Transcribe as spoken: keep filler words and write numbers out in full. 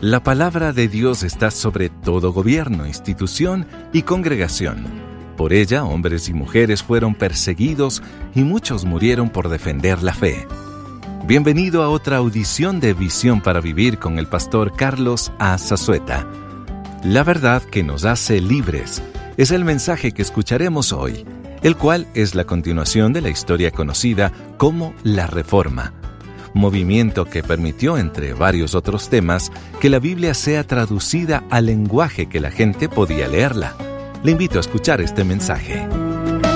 La palabra de Dios está sobre todo gobierno, institución y congregación. Por ella, hombres y mujeres fueron perseguidos y muchos murieron por defender la fe. Bienvenido a otra audición de Visión para Vivir con el pastor Carlos A. Zazueta. La verdad que nos hace libres es el mensaje que escucharemos hoy, el cual es la continuación de la historia conocida como la Reforma, movimiento que permitió, entre varios otros temas, que la Biblia sea traducida al lenguaje que la gente podía leerla. Le invito a escuchar este mensaje.